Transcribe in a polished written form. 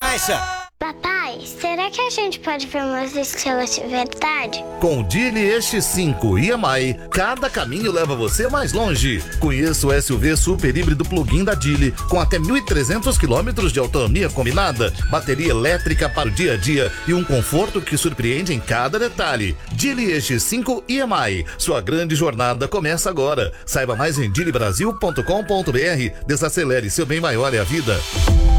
Caixa. Papai, será que a gente pode ver umas estrelas de verdade? Com o Geely EX5 EMI, cada caminho leva você mais longe. Conheça o SUV super híbrido plug-in da Geely, com até 1.300 km de autonomia combinada, bateria elétrica para o dia a dia e um conforto que surpreende em cada detalhe. Geely EX5 EMI, sua grande jornada começa agora. Saiba mais em geelybrasil.com.br. Desacelere, seu bem maior é a vida.